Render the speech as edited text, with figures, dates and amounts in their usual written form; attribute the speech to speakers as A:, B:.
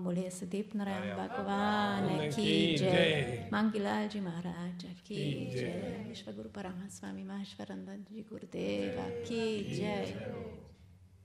A: बोले सदीप नारायण भगवान की जय, मांगीलाल जी महाराज की जय, विश्व गुरु परमहंस स्वामी महेश्वरानंद जी गुरुदेव की जय।